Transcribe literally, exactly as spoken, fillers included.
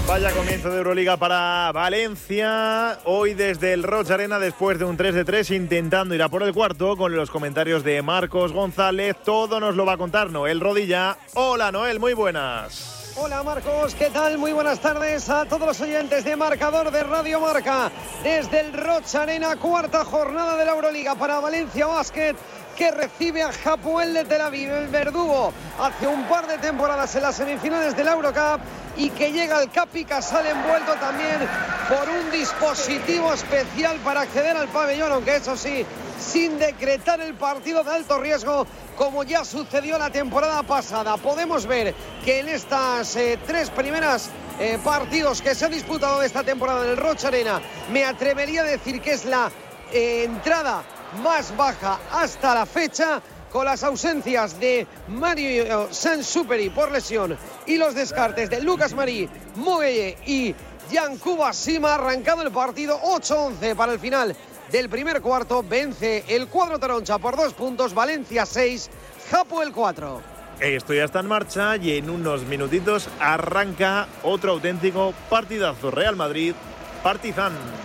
Vaya comienzo de Euroliga para Valencia. Hoy desde el Roig Arena, después de un tres de tres, intentando ir a por el cuarto, con los comentarios de Marcos González. Todo nos lo va a contar Noel Rodilla. Hola Noel, muy buenas. Hola Marcos, ¿qué tal? Muy buenas tardes a todos los oyentes de Marcador de Radio Marca. Desde el Roig Arena, cuarta jornada de la Euroliga para Valencia Basket, que recibe a Hapoel de Tel Aviv, el verdugo, hace un par de temporadas en las semifinales de la Eurocup, y que llega al Capi Casal envuelto también por un dispositivo especial para acceder al pabellón, aunque eso sí, sin decretar el partido de alto riesgo, como ya sucedió la temporada pasada. Podemos ver que en estas eh, tres primeras eh, partidos que se han disputado de esta temporada en el Roig Arena, me atrevería a decir que es la eh, entrada más baja hasta la fecha, con las ausencias de Mario Sansuperi por lesión y los descartes de Lucas Marí, Mogueye y Yankuba Sima. Arrancado el partido, ocho once para el final del primer cuarto. Vence el cuadro taroncha por dos puntos, Valencia seis, Hapoel cuatro. Esto ya está en marcha y en unos minutitos arranca otro auténtico partidazo. Real Madrid, Partizan.